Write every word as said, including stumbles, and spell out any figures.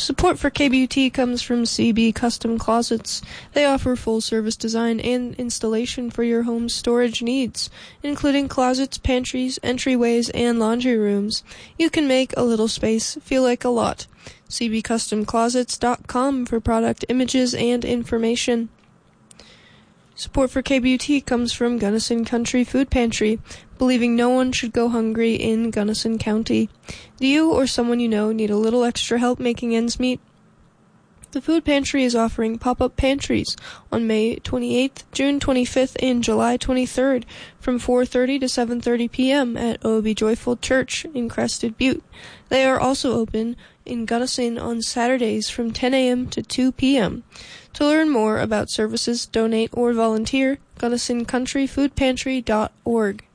Support for K B U T comes from C B Custom Closets. They offer full-service design and installation for your home's storage needs, including closets, pantries, entryways, and laundry rooms. You can make a little space feel like a lot. C B Custom Closets dot com for product images and information. Support for K B U T comes from Gunnison Country Food Pantry, believing no one should go hungry in Gunnison County. Do you or someone you know need a little extra help making ends meet? The Food Pantry is offering pop-up pantries on May twenty-eighth, June twenty-fifth, and July twenty-third from four thirty to seven thirty p.m. at O B Joyful Church in Crested Butte. They are also open in Gunnison on Saturdays from ten a.m. to two p.m. To learn more about services, donate, or volunteer, Gunnison Country Food Pantry dot org.